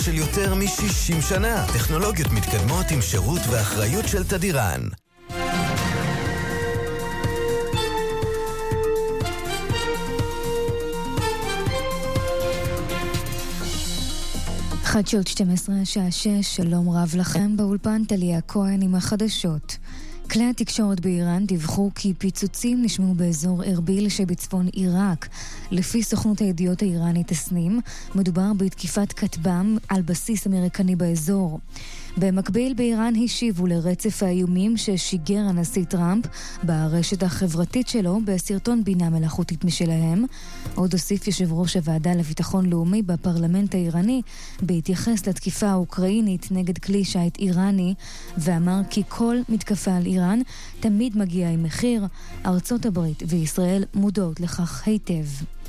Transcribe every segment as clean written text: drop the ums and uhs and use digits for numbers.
של יותר מ-60 שנה. טכנולוגיות מתקדמות עם שירות ואחריות של תדירן. חדשות 12 השעה 6, שלום רב לכם, באולפן טליה כהן עם החדשות. כלי התקשורת באיראן דיווחו כי פיצוצים נשמעו באזור ארביל שבצפון עיראק. לפי סוכנות הידיעות האיראנית הסנים, מדובר בתקיפת כטב"ם על בסיס אמריקני באזור. במקביל באיראן השיבו לרצף האיומים ששיגר הנשיא טראמפ ברשת החברתית שלו בסרטון בינה מלאכותית משלהם. עוד הוסיף יושב ראש הוועדה לביטחון לאומי בפרלמנט האיראני בהתייחס לתקיפה האוקראינית נגד כלי שיט איראני, ואמר כי כל מתקפה על איראן תמיד מגיעה עם מחיר. ארצות הברית וישראל מודעות לכך היטב.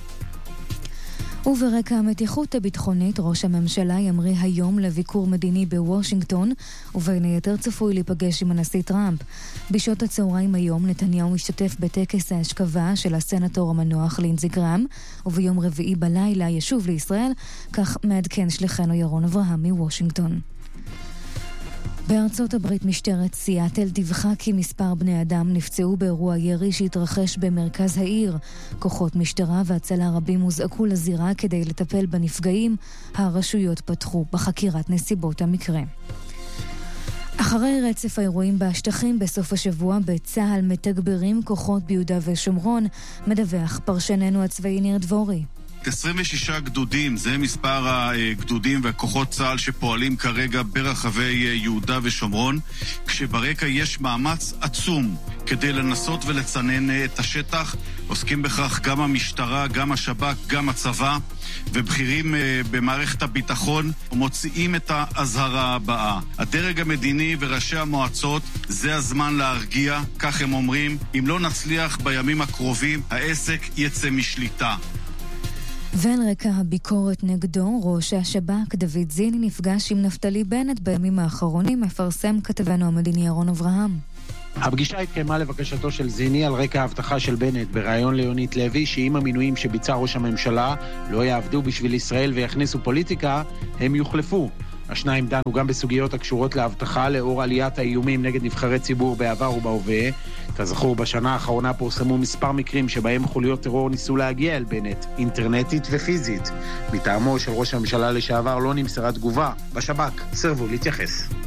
וברקע המתיחות הביטחונית, ראש הממשלה ימריא היום לביקור מדיני בוושינגטון, ובין היתר צפוי להיפגש עם הנשיא טראמפ. בשעות הצהריים היום נתניהו משתתף בטקס ההשכבה של הסנטור המנוח לינזי גרהם, וביום רביעי בלילה ישוב לישראל, כך מעדכן שליחנו ירון אברהם מוושינגטון. בארצות הברית משטרת סיאטל דיווחה כי מספר בני אדם נפצעו באירוע ירי שהתרחש במרכז העיר. כוחות משטרה והצלה רבים הוזעקו לזירה כדי לטפל בנפגעים. הרשויות פתחו בחקירת נסיבות המקרה. אחרי רצף האירועים בשטחים בסוף השבוע, בצה"ל מתגברים כוחות ביהודה ושומרון, מדווח פרשננו הצבאי ניר דבורי. 26 גדודים, זה מספר הגדודים והכוחות צה"ל שפועלים כרגע ברחבי יהודה ושומרון, כשברקע יש מאמץ עצום כדי לנסות ולצנן את השטח. עוסקים בכך גם המשטרה, גם השב"כ, גם הצבא, ובכירים במערכת הביטחון מוציאים את ההזהרה הבאה. הדרג המדיני וראשי המועצות, זה הזמן להרגיע, כך הם אומרים. אם לא נצליח בימים הקרובים, העסק יצא משליטה. ועל רקע הביקורת נגדו, ראש השב"כ דוד זיני נפגש עם נפתלי בנט בימים האחרונים, מפרסם כתבנו המדיני ירון אברהם. הפגישה התקיימה לבקשתו של זיני על רקע ההבטחה של בנט בראיון ליונית לוי שאם המינויים שביצע ראש הממשלה לא יעבדו בשביל ישראל ויכניסו פוליטיקה, הם יוחלפו. השניים דנו גם בסוגיות הקשורות להבטחה לאור עליית האיומים נגד נבחרי ציבור בעבר ובהווה. כזכור, בשנה האחרונה פורסמו מספר מקרים שבהם חוליות טרור ניסו להגיע אל בנט, אינטרנטית ופיזית. מטעמו של ראש הממשלה לשעבר לא נמסרה תגובה. בשב"כ סרבו להתייחס.